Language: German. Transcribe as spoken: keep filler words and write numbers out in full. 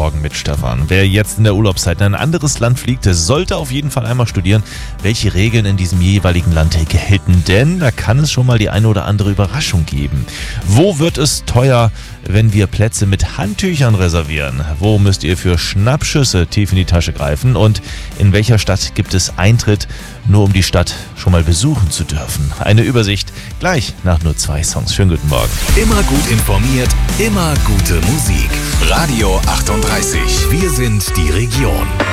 Morgen mit Stefan. Wer jetzt in der Urlaubszeit in ein anderes Land fliegt, sollte auf jeden Fall einmal studieren, welche Regeln in diesem jeweiligen Land gelten. Denn da kann es schon mal die eine oder andere Überraschung geben. Wo wird es teuer, wenn wir Plätze mit Handtüchern reservieren? Wo müsst ihr für Schnappschüsse tief in die Tasche greifen? Und in welcher Stadt gibt es Eintritt, nur um die Stadt schon mal besuchen zu dürfen? Eine Übersicht gleich nach nur zwei Songs. Schönen guten Morgen. Immer gut informiert, immer gute Musik. Radio achtunddreißig. Wir sind die Region.